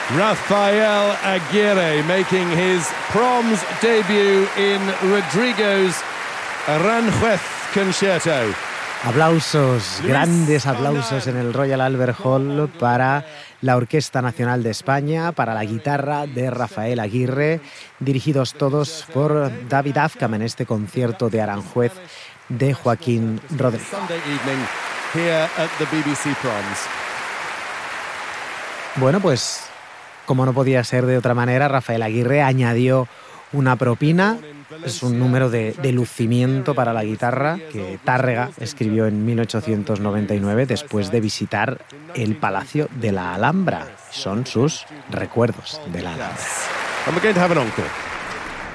Rafael Aguirre making his proms debut in Rodrigo's Aranjuez Concerto. Aplausos, grandes aplausos en el Royal Albert Hall para la Orquesta Nacional de España, para la guitarra de Rafael Aguirre, dirigidos todos por David Afkam en este concierto de Aranjuez de Joaquín Rodrigo. Bueno, pues como no podía ser de otra manera, Rafael Aguirre añadió una propina. Es un número de lucimiento para la guitarra que Tárrega escribió en 1899 después de visitar el Palacio de la Alhambra. Son sus recuerdos de la Alhambra.